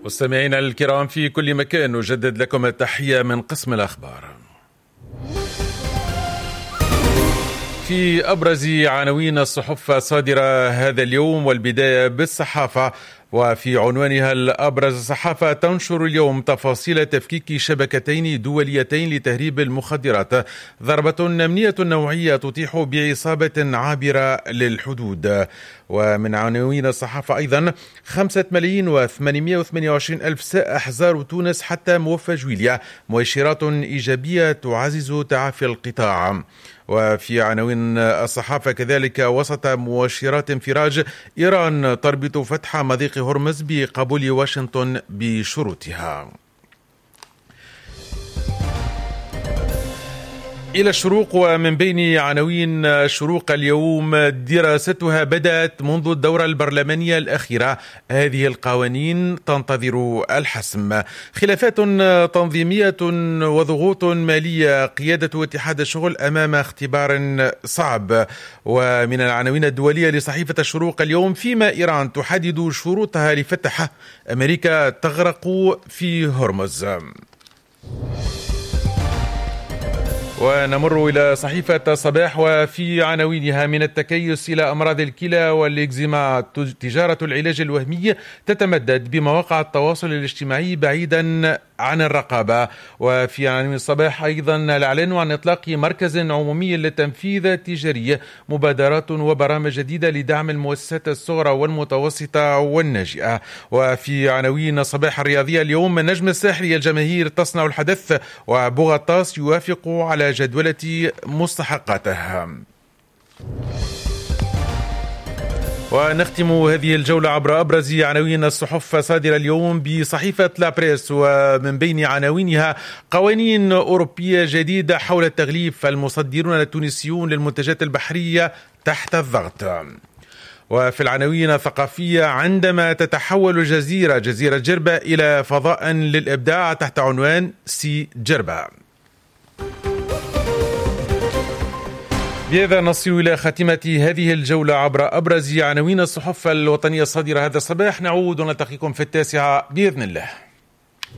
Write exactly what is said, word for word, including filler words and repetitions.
مستمعينا الكرام في كل مكان، نجدد لكم التحية من قسم الأخبار. في أبرز عناوين الصحف الصادرة هذا اليوم، والبداية بالصحافة، وفي عنوانها الأبرز: الصحافة تنشر اليوم تفاصيل تفكيك شبكتين دوليتين لتهريب المخدرات، ضربة أمنية نوعية تطيح بعصابة عابرة للحدود. ومن عناوين الصحافة أيضا: خمسة ملايين وثمانمائة وثمانية وعشرين ألف سائح زاروا تونس حتى موفى جويليا، مؤشرات إيجابية تعزز تعافي القطاع. وفي عناوين الصحافة كذلك: وسط مؤشرات انفراج، إيران تربط فتح مضيق هرمز بقبول واشنطن بشروطها. إلى الشروق، ومن بين عناوين الشروق اليوم: دراستها بدأت منذ الدورة البرلمانية الأخيرة، هذه القوانين تنتظر الحسم. خلافات تنظيمية وضغوط مالية، قيادة اتحاد الشغل أمام اختبار صعب. ومن العناوين الدولية لصحيفة الشروق اليوم: فيما إيران تحدد شروطها لفتح، أمريكا تغرق في هرمز. ونمر إلى صحيفة الصباح، وفي عناوينها: من التكيس إلى أمراض الكلى والإكزيما، تجارة العلاج الوهمي تتمدد بمواقع التواصل الاجتماعي بعيدا عن الرقابة. وفي عناوين الصباح أيضا: الإعلان عن إطلاق مركز عمومي للتنفيذ التجاري، مبادرات وبرامج جديدة لدعم المؤسسات الصغرى والمتوسطة والناشئة. وفي عناوين الصباح الرياضية اليوم: النجم الساحلي، الجماهير تصنع الحدث، وبوغطاس يوافق على جدولة مستحقاته. ونختم هذه الجولة عبر أبرز عناوين الصحف صادرة اليوم بصحيفة لا بريس، ومن بين عناوينها: قوانين أوروبية جديدة حول التغليف، المصدرون التونسيون للمنتجات البحرية تحت الضغط. وفي العناوين الثقافية: عندما تتحول جزيرة جزيرة جربة إلى فضاء للإبداع تحت عنوان سي جربة. بهذا نصل إلى خاتمة هذه الجولة عبر أبرز عناوين الصحف الوطنية الصادرة هذا الصباح. نعود ونلتقيكم في التاسعة بإذن الله.